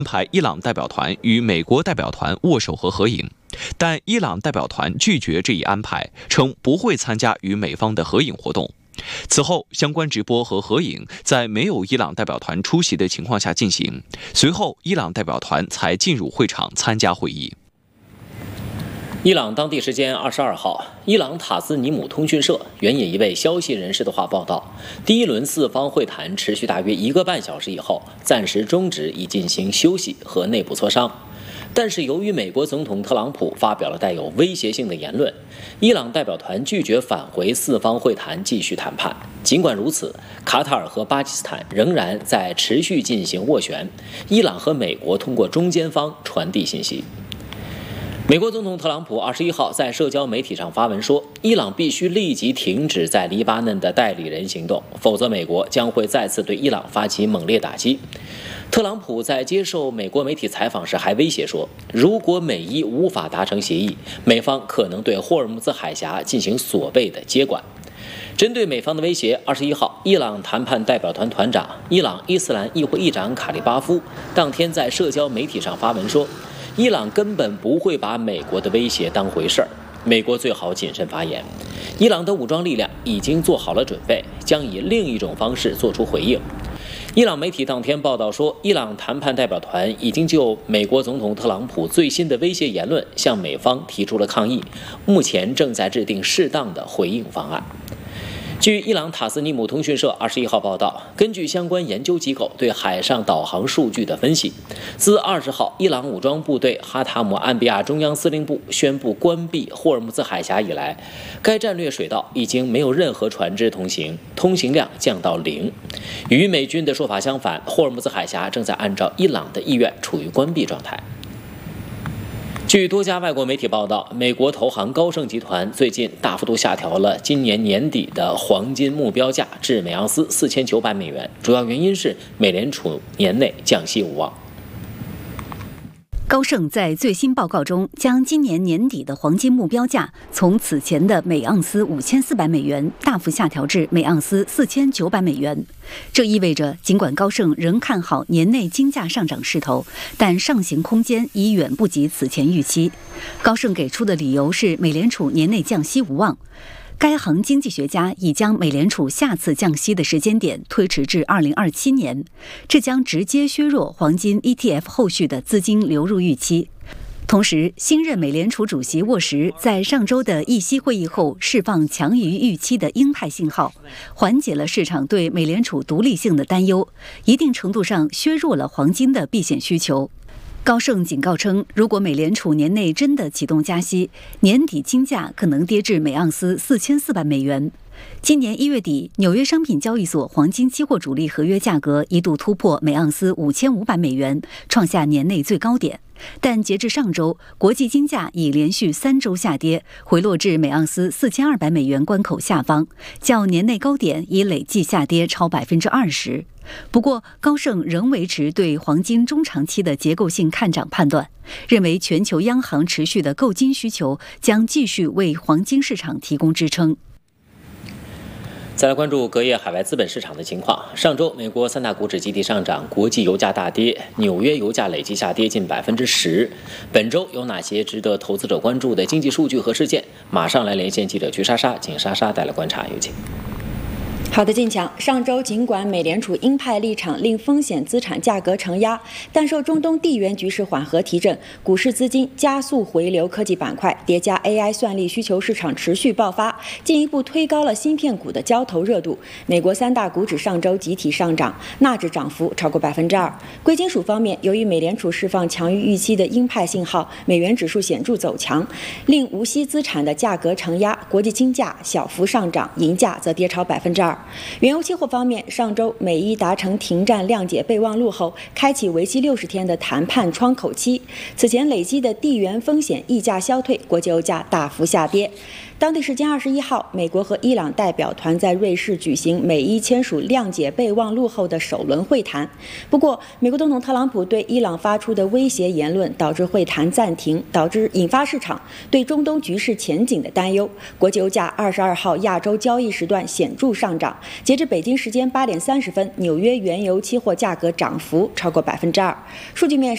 排伊朗代表团与美国代表团握手和合影，但伊朗代表团拒绝这一安排，称不会参加与美方的合影活动。此后，相关直播和合影在没有伊朗代表团出席的情况下进行，随后伊朗代表团才进入会场参加会议。 伊朗当地时间22号，伊朗塔斯尼姆通讯社援引一位消息人士的话报道，第一轮四方会谈持续大约1个半小时以后，暂时终止，以进行休息和内部磋商。但是由于美国总统特朗普发表了带有威胁性的言论，伊朗代表团拒绝返回四方会谈继续谈判。尽管如此，卡塔尔和巴基斯坦仍然在持续进行斡旋，伊朗和美国通过中间方传递信息。美国总统特朗普21号在社交媒体上发文说，伊朗必须立即停止在黎巴嫩的代理人行动，否则美国将会再次对伊朗发起猛烈打击。特朗普在接受美国媒体采访时还威胁说，如果美伊无法达成协议，美方可能对霍尔木兹海峡进行所谓的接管。针对美方的威胁，21号，伊朗谈判代表团团长、伊朗伊斯兰议会议长卡利巴夫当天在社交媒体上发文说，伊朗根本不会把美国的威胁当回事儿，美国最好谨慎发言。伊朗的武装力量已经做好了准备，将以另一种方式做出回应。伊朗媒体当天报道说，伊朗谈判代表团已经就美国总统特朗普最新的威胁言论向美方提出了抗议，目前正在制定适当的回应方案。据伊朗塔斯尼姆通讯社21号报道，根据相关研究机构对海上导航数据的分析，自20号伊朗武装部队哈塔姆安比亚中央司令部宣布关闭霍尔木兹海峡以来，该战略水道已经没有任何船只通行，通行量降到0。与美军的说法相反，霍尔木兹海峡正在按照伊朗的意愿处于关闭状态。据多家外国媒体报道，美国投行高盛集团最近大幅度下调了今年年底的黄金目标价至每盎司4900美元，主要原因是美联储年内降息无望。 高盛在最新报告中将今年年底的黄金目标价从此前的每盎司5400美元大幅下调至每盎司4900美元。这意味着，尽管高盛仍看好年内金价上涨势头，但上行空间已远不及此前预期。高盛给出的理由是美联储年内降息无望。该行经济学家已将美联储下次降息的时间点推迟至2027年，这将直接削弱黄金 ETF 后续的资金流入预期。同时，新任美联储主席沃什在上周的议息会议后释放强于预期的鹰派信号，缓解了市场对美联储独立性的担忧，一定程度上削弱了黄金的避险需求。高盛警告称，如果美联储年内真的启动加息，年底金价可能跌至每盎司4400美元。今年1月底，纽约商品交易所黄金期货主力合约价格一度突破每盎司5500美元，创下年内最高点。但截至上周，国际金价已连续3周下跌，回落至每盎司4200美元关口下方，较年内高点已累计下跌超20%。不过，高盛仍维持对黄金中长期的结构性看涨判断，认为全球央行持续的购金需求将继续为黄金市场提供支撑。 再来关注隔夜海外资本市场的情况。上周，美国3大股指集体上涨，国际油价大跌，纽约油价累计下跌近10%。本周有哪些值得投资者关注的经济数据和事件？马上来连线记者曲莎莎，请莎莎带来观察，有请。 好的，进强。上周尽管美联储鹰派立场令风险资产价格承压，但受中东地缘局势缓和提振，股市资金加速回流科技板块，叠加 AI 算力需求市场持续爆发，进一步推高了芯片股的交投热度。美国3大股指上周集体上涨，纳指涨幅超过2%。贵金属方面，由于美联储释放强于预期的鹰派信号，美元指数显著走强，令无息资产的价格承压，国际金价小幅上涨，银价则跌超2%。原油期货方面，上周美伊达成停战谅解备忘录后，开启为期60天的谈判窗口期。此前累积的地缘风险溢价消退，国际油价大幅下跌。当地时间21号，美国和伊朗代表团在瑞士举行美伊签署谅解备忘录后的首轮会谈。不过，美国总统特朗普对伊朗发出的威胁言论导致会谈暂停，引发市场对中东局势前景的担忧。国际油价22号亚洲交易时段显著上涨，截至北京时间8点30分，纽约原油期货价格涨幅超过2%。数据面上。